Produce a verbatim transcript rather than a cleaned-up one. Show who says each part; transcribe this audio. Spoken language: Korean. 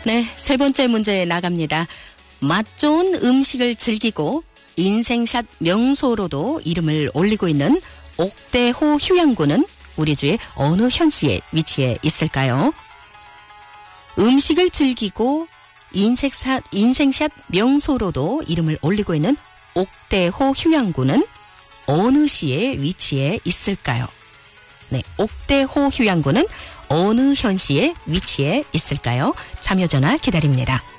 Speaker 1: 네, 세 번째 문제 나갑니다. 맛 좋은 음식을 즐기고 인생샷 명소로도 이름을 올리고 있는 옥대호 휴양구는 우리 주의 어느 현시에 위치해 있을까요? 음식을 즐기고 인생샷, 인생샷 명소로도 이름을 올리고 있는 옥대호 휴양구는 어느 시에 위치해 있을까요? 네, 옥대호 휴양구는 어느 현시에 위치해 있을까요? 참여 전화 기다립니다.